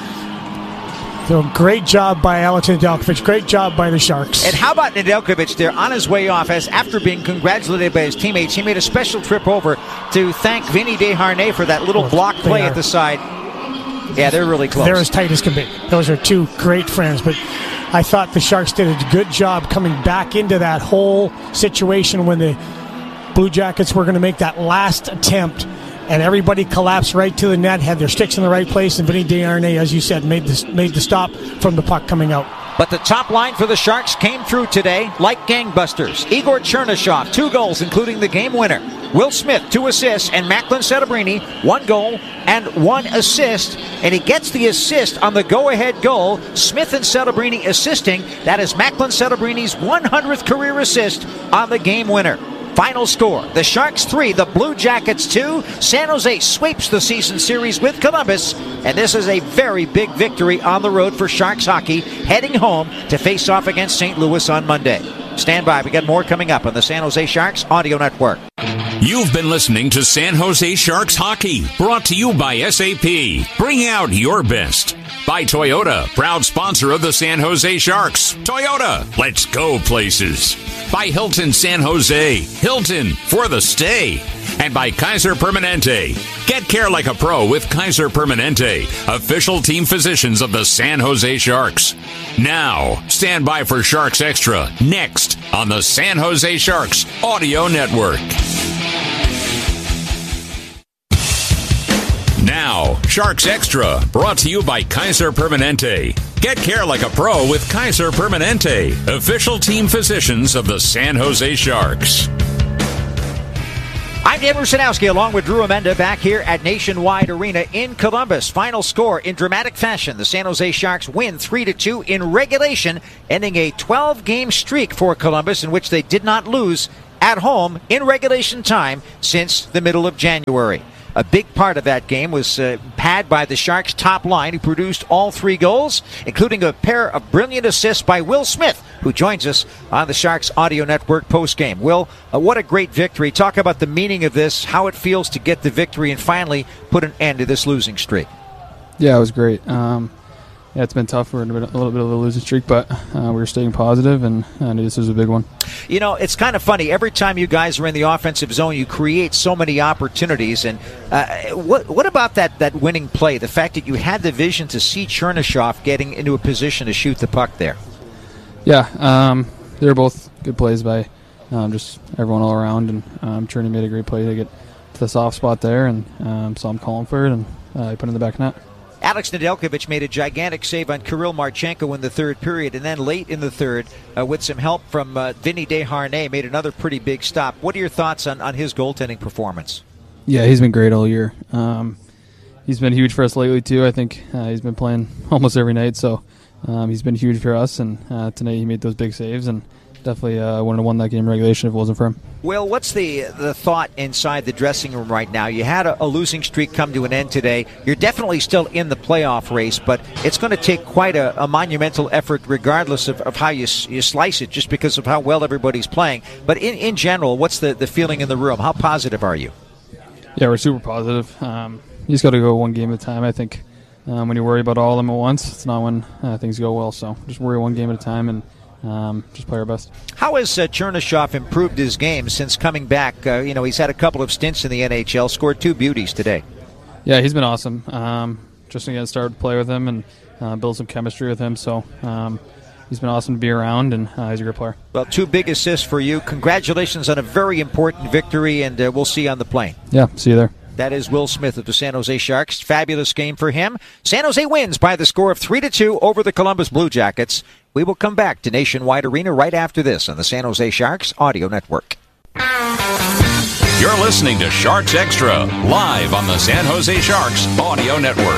So great job by Alex Nedeljkovic. Great job by the Sharks. And how about Nedeljkovic there on his way off, as after being congratulated by his teammates, he made a special trip over to thank Vinny Desharnais for that little block play at the side. Yeah, they're really close. They're as tight as can be. Those are two great friends. But I thought the Sharks did a good job coming back into that whole situation when the Blue Jackets were going to make that last attempt, and everybody collapsed right to the net, had their sticks in the right place, and Vinny Desharnais, as you said, made the, made the stop from the puck coming out. But the top line for the Sharks came through today like gangbusters. Igor Chernyshov, two goals, including the game winner. Will Smith, two assists, and Macklin Celebrini, one goal and one assist. And he gets the assist on the go-ahead goal. Smith and Celebrini assisting. That is Macklin Celebrini's one hundredth career assist on the game winner. Final score, the Sharks three, the Blue Jackets two. San Jose sweeps the season series with Columbus, and this is a very big victory on the road for Sharks hockey, heading home to face off against Saint Louis on Monday. Stand by, we got more coming up on the San Jose Sharks Audio Network. You've been listening to San Jose Sharks Hockey, brought to you by S A P. Bring out your best. By Toyota, proud sponsor of the San Jose Sharks. Toyota, let's go places. By Hilton San Jose, Hilton for the stay. And by Kaiser Permanente. Get care like a pro with Kaiser Permanente, official team physicians of the San Jose Sharks. Now, stand by for Sharks Extra, next on the San Jose Sharks Audio Network. Now, Sharks Extra, brought to you by Kaiser Permanente. Get care like a pro with Kaiser Permanente, official team physicians of the San Jose Sharks. I'm Dan Rusanowski along with Drew Amenda back here at Nationwide Arena in Columbus. Final score in dramatic fashion. The San Jose Sharks win three to two in regulation, ending a twelve-game streak for Columbus in which they did not lose at home in regulation time since the middle of January. A big part of that game was uh, had by the Sharks' top line, who produced all three goals, including a pair of brilliant assists by Will Smith, who joins us on the Sharks Audio Network postgame. Will, uh, what a great victory. Talk about the meaning of this, how it feels to get the victory and finally put an end to this losing streak. Yeah, it was great. Um, yeah, it's been tough. We're in a, bit, a little bit of a losing streak, but uh, we were staying positive, and uh, this was a big one. You know, it's kind of funny. Every time you guys are in the offensive zone, you create so many opportunities. And uh, what what about that, that winning play, the fact that you had the vision to see Chernyshov getting into a position to shoot the puck there? Yeah, um, they were both good plays by um, just everyone all around. And um, Cherny made a great play to get to the soft spot there, and um, saw him calling for it, and uh, he put it in the back of the net. Alex Nedeljkovic made a gigantic save on Kirill Marchenko in the third period, and then late in the third, uh, with some help from uh, Vinny Desharnais, made another pretty big stop. What are your thoughts on, on his goaltending performance? Yeah, he's been great all year. Um, he's been huge for us lately, too. I think uh, he's been playing almost every night, so um, he's been huge for us, and uh, tonight he made those big saves, and definitely uh, wouldn't have won that game in regulation if it wasn't for him. Will, what's the the thought inside the dressing room right now? You had a, a losing streak come to an end today. You're definitely still in the playoff race, but it's going to take quite a, a monumental effort regardless of, of how you you slice it, just because of how well everybody's playing. But in, in general, what's the, the feeling in the room? How positive are you? Yeah, we're super positive. Um, you just got to go one game at a time. I think um, when you worry about all of them at once, it's not when uh, things go well. So just worry one game at a time and Um, just play our best. How has uh, Chernyshov improved his game since coming back? Uh, you know, he's had a couple of stints in the N H L, scored two beauties today. Yeah, he's been awesome. Um, just again, started to play with him and uh, build some chemistry with him. So um, he's been awesome to be around, and uh, he's a great player. Well, two big assists for you. Congratulations on a very important victory, and uh, we'll see you on the plane. Yeah, see you there. That is Will Smith of the San Jose Sharks. Fabulous game for him. San Jose wins by the score of three to two over the Columbus Blue Jackets. We will come back to Nationwide Arena right after this on the San Jose Sharks Audio Network. You're listening to Sharks Extra, live on the San Jose Sharks Audio Network.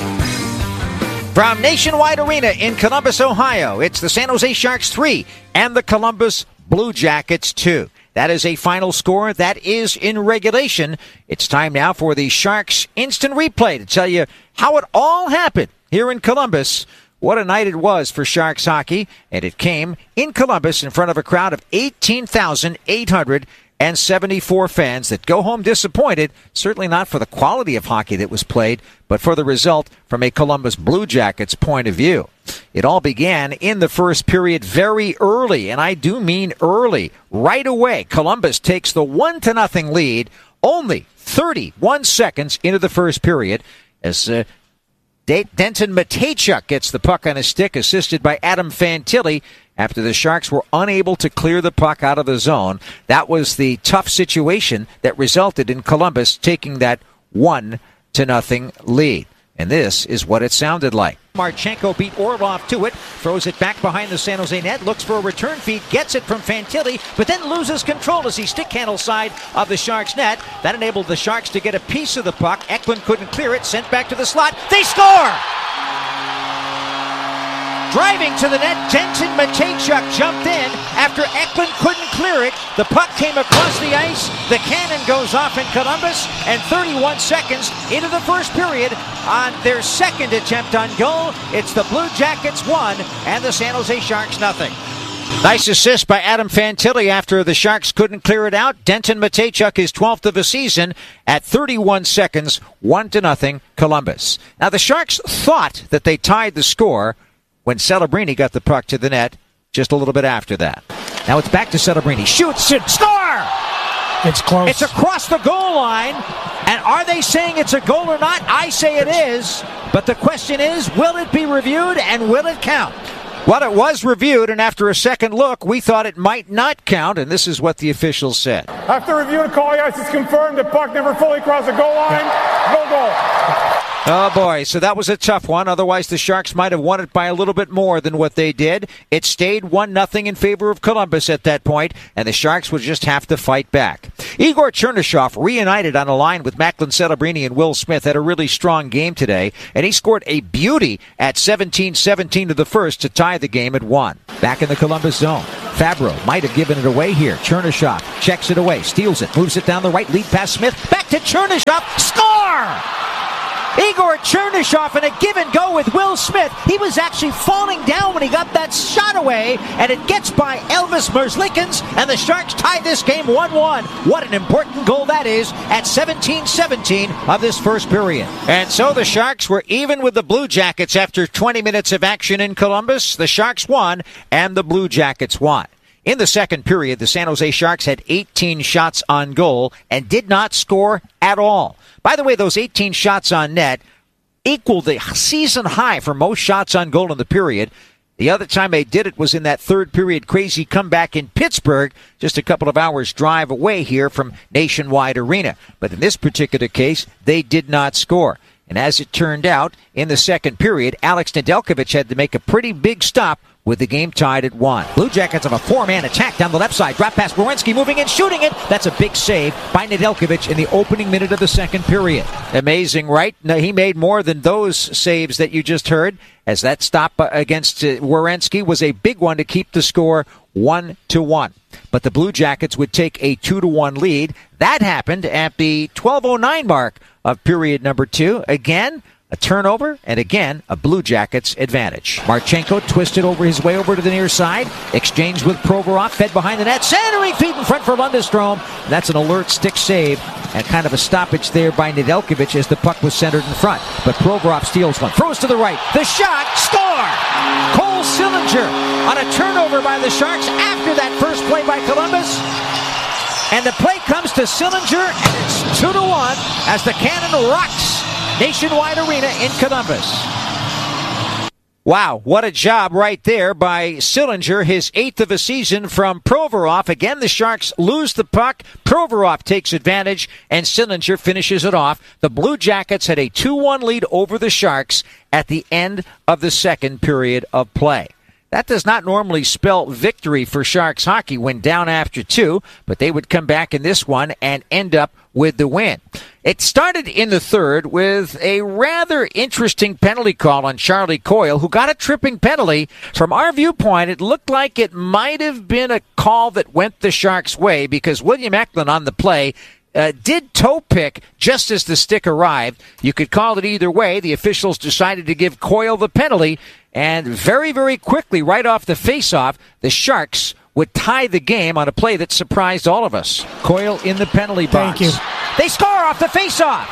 From Nationwide Arena in Columbus, Ohio, it's the San Jose Sharks three and the Columbus Blue Jackets two. That is a final score. That is in regulation. It's time now for the Sharks Instant Replay to tell you how it all happened here in Columbus. What a night it was for Sharks hockey, and it came in Columbus in front of a crowd of eighteen thousand eight hundred seventy-four fans that go home disappointed, certainly not for the quality of hockey that was played, but for the result from a Columbus Blue Jackets point of view. It all began in the first period very early, and I do mean early. Right away, Columbus takes the one to nothing lead only thirty-one seconds into the first period as uh, Denton Mateychuk gets the puck on his stick, assisted by Adam Fantilli, after the Sharks were unable to clear the puck out of the zone. That was the tough situation that resulted in Columbus taking that one to nothing lead. And this is what it sounded like. Marchenko beat Orlov to it, throws it back behind the San Jose net, looks for a return feed, gets it from Fantilli, but then loses control as he stick handle side of the Sharks net. That enabled the Sharks to get a piece of the puck. Eklund couldn't clear it, sent back to the slot. They score! Driving to the net, Denton Mateychuk jumped in after Eklund couldn't clear it. The puck came across the ice. The cannon goes off in Columbus, and thirty-one seconds into the first period, on their second attempt on goal, it's the Blue Jackets one and the San Jose Sharks nothing. Nice assist by Adam Fantilli after the Sharks couldn't clear it out. Denton Mateychuk, his twelfth of the season, at thirty-one seconds, one to nothing Columbus. Now the Sharks thought that they tied the score when Celebrini got the puck to the net just a little bit after that. Now it's back to Celebrini. Shoots, it, score! It's close. It's across the goal line. And are they saying it's a goal or not? I say it is. But the question is, will it be reviewed and will it count? Well, it was reviewed, and after a second look, we thought it might not count, and this is what the officials said. After reviewing the call, yes, it's confirmed the puck never fully crossed the goal line. No goal. Oh, boy. So that was a tough one. Otherwise, the Sharks might have won it by a little bit more than what they did. It stayed one nothing in favor of Columbus at that point, and the Sharks would just have to fight back. Igor Chernyshov, reunited on a line with Macklin Celebrini and Will Smith, had a really strong game today, and he scored a beauty at seventeen seventeen to the first to tie the game at one. Back in the Columbus zone. Fabro might have given it away here. Chernyshov checks it away, steals it, moves it down the right, lead pass Smith. Back to Chernyshov. Score! Igor Chernyshov in a give and go with Will Smith. He was actually falling down when he got that shot away, and it gets by Elvis Merzlikins, and the Sharks tie this game one one. What an important goal that is at seventeen seventeen of this first period. And so the Sharks were even with the Blue Jackets after twenty minutes of action in Columbus. The Sharks won, and the Blue Jackets won. In the second period, the San Jose Sharks had eighteen shots on goal and did not score at all. By the way, those eighteen shots on net equaled the season high for most shots on goal in the period. The other time they did it was in that third period crazy comeback in Pittsburgh, just a couple of hours drive away here from Nationwide Arena. But in this particular case, they did not score. And as it turned out, in the second period, Alex Nedeljkovic had to make a pretty big stop with the game tied at one. Blue Jackets have a four-man attack down the left side. Drop pass, Werenski moving and shooting it. That's a big save by Nedeljkovic in the opening minute of the second period. Amazing, right? No, he made more than those saves that you just heard, as that stop against uh, Werenski was a big one to keep the score one to one. But the Blue Jackets would take a two to one lead. That happened at the twelve oh nine mark of period number two. Again, a turnover, and again, a Blue Jackets advantage. Marchenko twisted over his way over to the near side. Exchanged with Provorov, fed behind the net. Centering feet in front for Lundestrom. That's an alert stick save, and kind of a stoppage there by Nedeljkovic as the puck was centered in front. But Provorov steals one. Throws to the right. The shot. Score! Cole Sillinger on a turnover by the Sharks after that first play by Columbus. And the play comes to Sillinger, and it's two to one as the cannon rocks Nationwide Arena in Columbus. Wow, what a job right there by Sillinger, his eighth of a season from Provorov. Again, the Sharks lose the puck. Provorov takes advantage, and Sillinger finishes it off. The Blue Jackets had a two one lead over the Sharks at the end of the second period of play. That does not normally spell victory for Sharks hockey when down after two, but they would come back in this one and end up with the win. It started in the third with a rather interesting penalty call on Charlie Coyle, who got a tripping penalty. From our viewpoint, it looked like it might have been a call that went the Sharks' way because William Eklund on the play Uh, did toe pick just as the stick arrived. You could call it either way. The officials decided to give Coyle the penalty, and very, very quickly, right off the face-off, the Sharks would tie the game on a play that surprised all of us. Coyle in the penalty box. Thank you. They score off the face-off.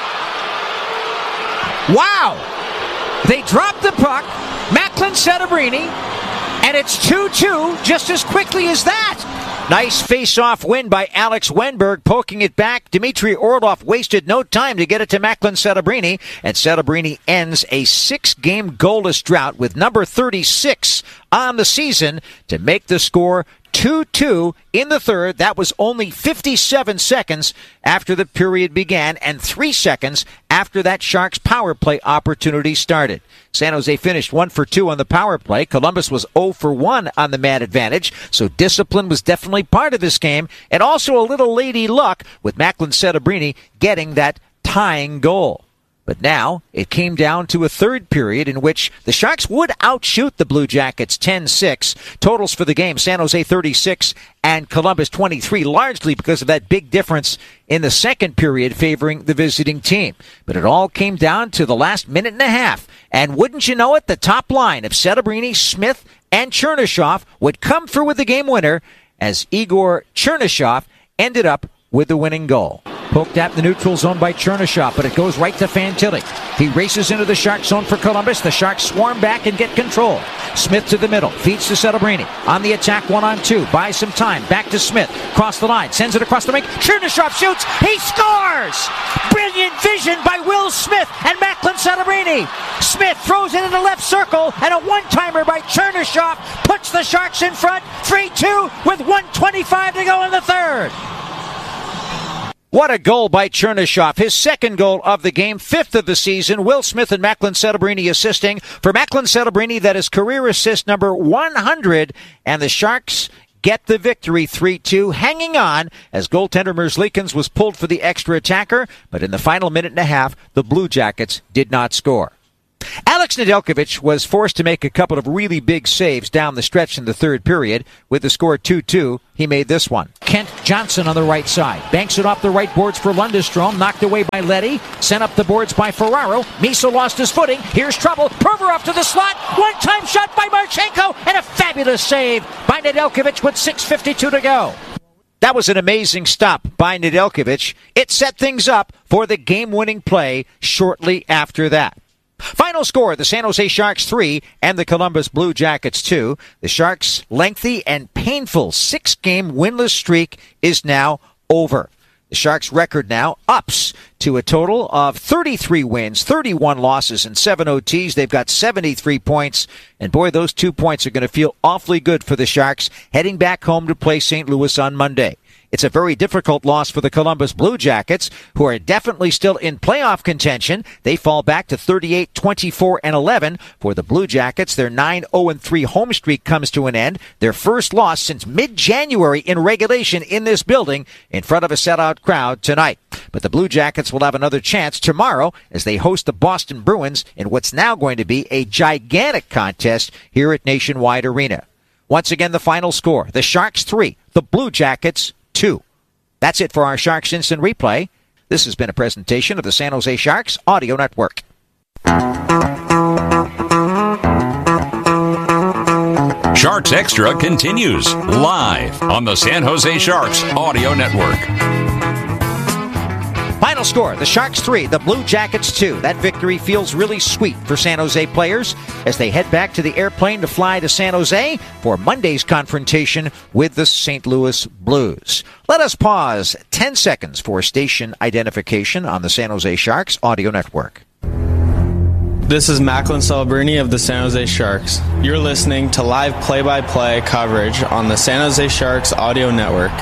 Wow! They drop the puck. Macklin Celebrini, and it's two two just as quickly as that. Nice face-off win by Alex Wennberg, poking it back. Dmitry Orlov wasted no time to get it to Macklin Celebrini, and Celebrini ends a six-game goalless drought with number thirty-six on the season to make the score two two in the third. That was only fifty-seven seconds after the period began and three seconds after that Sharks power play opportunity started. San Jose finished one for two on the power play. Columbus was zero for one on the man advantage, so discipline was definitely part of this game, and also a little lady luck with Macklin Celebrini getting that tying goal. But now it came down to a third period in which the Sharks would outshoot the Blue Jackets ten six. Totals for the game, San Jose thirty-six and Columbus twenty-three, largely because of that big difference in the second period favoring the visiting team. But it all came down to the last minute and a half. And wouldn't you know it, the top line of Celebrini, Smith, and Chernyshov would come through with the game winner as Igor Chernyshov ended up with the winning goal. Poked at the neutral zone by Chernyshov, but it goes right to Fantilli. He races into the Shark zone for Columbus. The Sharks swarm back and get control. Smith to the middle, feeds to Celebrini. On the attack, one on two. Buys some time. Back to Smith. Cross the line. Sends it across the rink. Chernyshov shoots. He scores! Brilliant vision by Will Smith and Macklin Celebrini. Smith throws it in the left circle, and a one-timer by Chernyshov puts the Sharks in front. three two with one twenty-five to go in the third. What a goal by Chernyshov. His second goal of the game, fifth of the season. Will Smith and Macklin Celebrini assisting. For Macklin Celebrini, that is career assist number one hundred. And the Sharks get the victory three two, hanging on as goaltender Merzlikins was pulled for the extra attacker. But in the final minute and a half, the Blue Jackets did not score. Alex Nedeljkovic was forced to make a couple of really big saves down the stretch in the third period. With the score two two, he made this one. Kent Johnson on the right side. Banks it off the right boards for Lundestrom. Knocked away by Leddy. Sent up the boards by Ferraro. Miso lost his footing. Here's trouble. Provorov to the slot. One-time shot by Marchenko. And a fabulous save by Nedeljkovic with six fifty-two to go. That was an amazing stop by Nedeljkovic. It set things up for the game-winning play shortly after that. Final score, the San Jose Sharks three and the Columbus Blue Jackets two. The Sharks' lengthy and painful six-game winless streak is now over. The Sharks' record now ups to a total of thirty-three wins, thirty-one losses, and seven O Ts. They've got seventy-three points, and boy, those two points are going to feel awfully good for the Sharks heading back home to play Saint Louis on Monday. It's a very difficult loss for the Columbus Blue Jackets, who are definitely still in playoff contention. They fall back to thirty-eight, twenty-four, and eleven. For the Blue Jackets, their nine oh and three home streak comes to an end. Their first loss since mid-January in regulation in this building in front of a sellout crowd tonight. But the Blue Jackets will have another chance tomorrow as they host the Boston Bruins in what's now going to be a gigantic contest here at Nationwide Arena. Once again, the final score, the Sharks three, the Blue Jackets two. That's it for our Sharks Instant Replay. This has been a presentation of the San Jose Sharks Audio Network. Sharks Extra continues live on the San Jose Sharks Audio Network. Final score, the Sharks three, the Blue Jackets two. That victory feels really sweet for San Jose players as they head back to the airplane to fly to San Jose for Monday's confrontation with the Saint Louis Blues. Let us pause ten seconds for station identification on the San Jose Sharks Audio Network. This is Macklin Celebrini of the San Jose Sharks. You're listening to live play-by-play coverage on the San Jose Sharks Audio Network.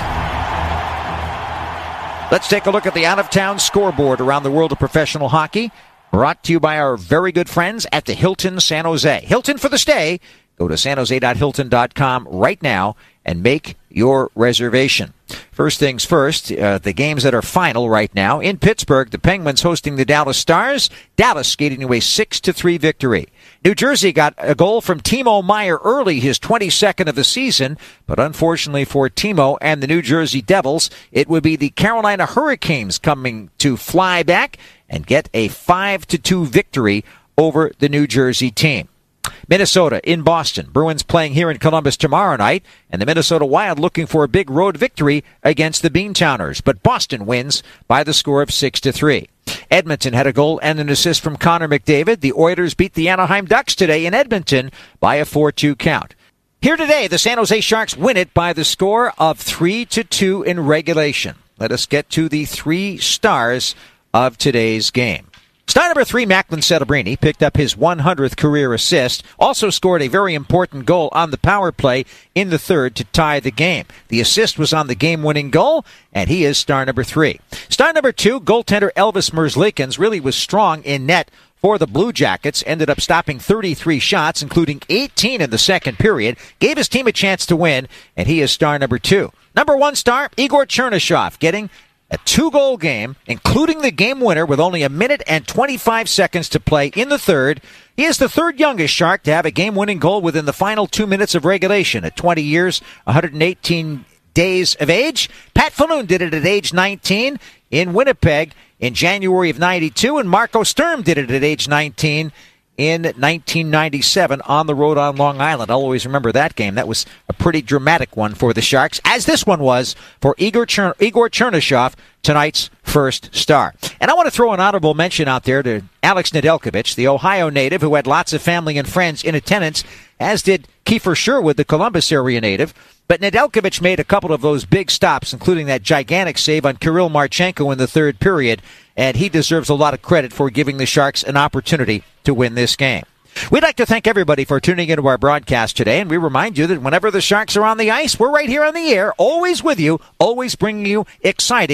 Let's take a look at the out-of-town scoreboard around the world of professional hockey. Brought to you by our very good friends at the Hilton San Jose. Hilton for the stay. Go to san jose dot hilton dot com right now and make your reservation. First things first, uh, the games that are final right now. In Pittsburgh, the Penguins hosting the Dallas Stars. Dallas skating to a six to three victory. New Jersey got a goal from Timo Meier early, his twenty-second of the season, but unfortunately for Timo and the New Jersey Devils, it would be the Carolina Hurricanes coming to fly back and get a five to two victory over the New Jersey team. Minnesota in Boston. Bruins playing here in Columbus tomorrow night, and the Minnesota Wild looking for a big road victory against the Beantowners. But Boston wins by the score of six to three. Edmonton had a goal and an assist from Connor McDavid. The Oilers beat the Anaheim Ducks today in Edmonton by a four two count. Here today, the San Jose Sharks win it by the score of three to two in regulation. Let us get to the three stars of today's game. Star number three, Macklin Celebrini, picked up his one hundredth career assist, also scored a very important goal on the power play in the third to tie the game. The assist was on the game-winning goal, and he is star number three. Star number two, goaltender Elvis Merzlikins, really was strong in net for the Blue Jackets, ended up stopping thirty-three shots, including eighteen in the second period, gave his team a chance to win, and he is star number two. Number one star, Igor Chernyshov, getting a two-goal game, including the game winner with only a minute and twenty-five seconds to play in the third. He is the third youngest Shark to have a game-winning goal within the final two minutes of regulation at twenty years, one hundred eighteen days of age. Pat Falloon did it at age nineteen in Winnipeg in January of ninety-two, and Marco Sturm did it at age nineteen in nineteen ninety-seven on the road on Long Island. I'll always remember that game. That was a pretty dramatic one for the Sharks, as this one was for Igor, Chern- Igor Chernyshov, tonight's first star. And I want to throw an honorable mention out there to Alex Nedeljkovic, the Ohio native who had lots of family and friends in attendance, as did Kiefer Sherwood, the Columbus area native. But Nedeljkovic made a couple of those big stops, including that gigantic save on Kirill Marchenko in the third period, and he deserves a lot of credit for giving the Sharks an opportunity to win this game. We'd like to thank everybody for tuning into our broadcast today, and we remind you that whenever the Sharks are on the ice, we're right here on the air, always with you, always bringing you exciting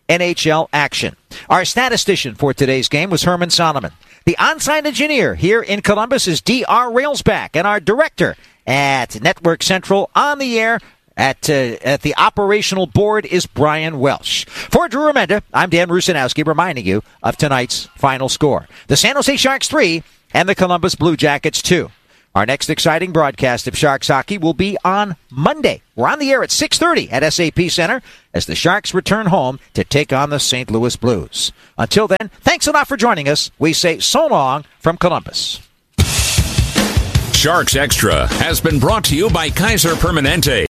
N H L action. Our statistician for today's game was Herman Solomon. The on-site engineer here in Columbus is D R Railsback, and our director at Network Central on the air at uh, at the operational board is Brian Welsh. For Drew Remenda, I'm Dan Rusanowski reminding you of tonight's final score. The San Jose Sharks three and the Columbus Blue Jackets two. Our next exciting broadcast of Sharks hockey will be on Monday. We're on the air at six thirty at S A P Center as the Sharks return home to take on the Saint Louis Blues. Until then, thanks a lot for joining us. We say so long from Columbus. Sharks Extra has been brought to you by Kaiser Permanente.